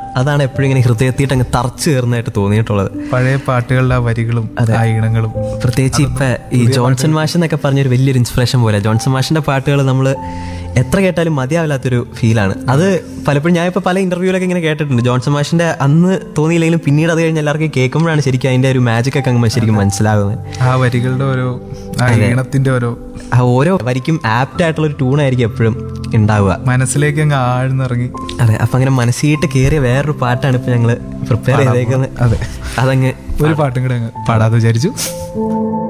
അതാണ് എപ്പോഴും ഇങ്ങനെ ഹൃദയത്തിയിട്ട് അങ്ങ് തറച്ചു കയറുന്നതായിട്ട് തോന്നിയിട്ടുള്ളത്. പഴയ പാട്ടുകളുടെ ആ വരികളും ആ ഈണങ്ങളും. പ്രത്യേകിച്ച് ഇപ്പൊ ഈ ജോൺസൺ മാഷ് എന്നൊക്കെ പറഞ്ഞൊരു വലിയൊരു ഇൻസ്പിറേഷൻ പോലെ ജോൺസൺ മാഷിന്റെ പാട്ടുകൾ നമ്മൾ എത്ര കേട്ടാലും മതിയാവില്ലാത്തൊരു ഫീലാണ് അത്. പലപ്പോഴും ഞാൻ ഇപ്പോൾ പല ഇന്റർവ്യൂലൊക്കെ ഇങ്ങനെ കേട്ടിട്ടുണ്ട്. ജോൺസൺ മാഷിന്റെ അന്ന് തോന്നിയില്ലെങ്കിലും പിന്നീട് അത് കഴിഞ്ഞ് എല്ലാവർക്കും കേൾക്കുമ്പോഴാണ് ശരിക്കും അതിന്റെ ഒരു മാജിക് ഒക്കെ അങ്ങ് ശരിക്കും മനസ്സിലാകുന്നത്. ആ വരികളുടെ ഓരോ ഈണത്തിന്റെ ഓരോ വരിക്കും ആപ്റ്റ് ആയിട്ടുള്ള ഒരു ട്യൂണായിരിക്കും എപ്പോഴും ഉണ്ടാവുക, മനസ്സിലേക്ക് അങ്ങ് ആഴ്ന്നിറങ്ങി. അതെ, അപ്പൊ അങ്ങനെ മനസ്സിട്ട് കയറിയ വേറൊരു പാട്ടാണ് ഇപ്പൊ ഞങ്ങള് പ്രിപ്പയർ ചെയ്തേക്കുന്നത്. അതെ, അതങ്ങ് ഒരു പാട്ടും കൂടെ അങ്ങ് പാടാതെ വിചാരിച്ചു.